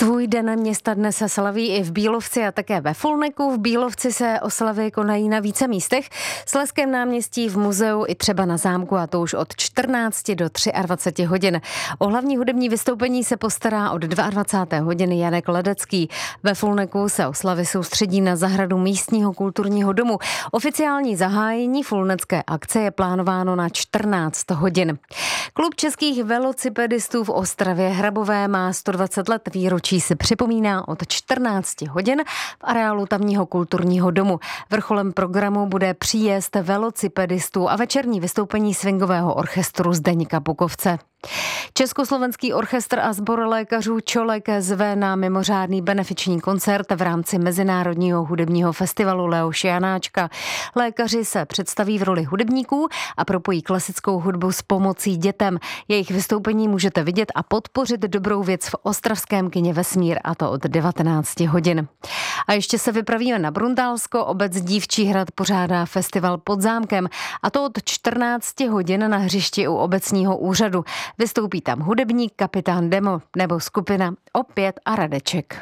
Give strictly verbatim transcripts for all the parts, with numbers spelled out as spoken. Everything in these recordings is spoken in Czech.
Svůj den města dnes se slaví i v Bílovci a také ve Fulneku. V Bílovci se oslavy konají na více místech. Slezském náměstí, v muzeu i třeba na zámku, a to už od čtrnácti do dvaceti tří hodin. O hlavní hudební vystoupení se postará od dvacáté druhé hodiny Janek Ledecký. Ve Fulneku se oslavy soustředí na zahradu místního kulturního domu. Oficiální zahájení fulnecké akce je plánováno na čtrnáct hodin. Klub českých velocipedistů v Ostravě Hrabové má sto dvacet let. Výročí se připomíná od čtrnácti hodin v areálu tamního kulturního domu. Vrcholem programu bude příjezd velocipedistů a večerní vystoupení swingového orchestru Zdeňka Pukovce. Československý orchestr a sbor lékařů Čolek zve na mimořádný benefiční koncert v rámci Mezinárodního hudebního festivalu Leoše Janáčka. Lékaři se představí v roli hudebníků a propojí klasickou hudbu s pomocí dětem. Jejich vystoupení můžete vidět a podpořit dobrou věc v ostravském kině Vesmír, a to od devatenácti hodin. A ještě se vypravíme na Bruntálsko. Obec Dívčí hrad pořádá festival pod zámkem, a to od čtrnácti hodin na hřišti u obecního úřadu. Vystoupí tam hudebník Kapitán Demo nebo skupina Opět a Radeček.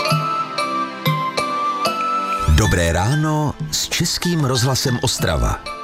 Dobré ráno s Českým rozhlasem Ostrava.